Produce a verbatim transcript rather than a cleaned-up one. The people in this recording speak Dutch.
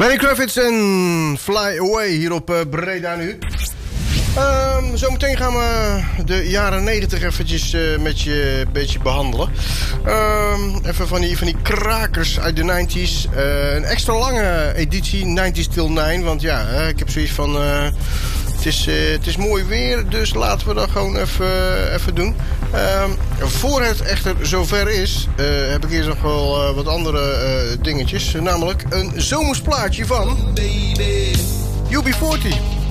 Lenny Kravitz en Fly Away hier op uh, Breda nu. Um, zometeen gaan we de jaren negentig eventjes uh, met je een beetje behandelen. Um, even van die, van die krakers uit de negentig. Uh, een extra lange editie, negentig till nine. Want ja, uh, ik heb zoiets van... Uh, het, is, uh, het is mooi weer, dus laten we dat gewoon even, uh, even doen. Um, voor het echter zover is, uh, heb ik eerst nog wel uh, wat andere uh, dingetjes. Namelijk een zomersplaatje van U B forty.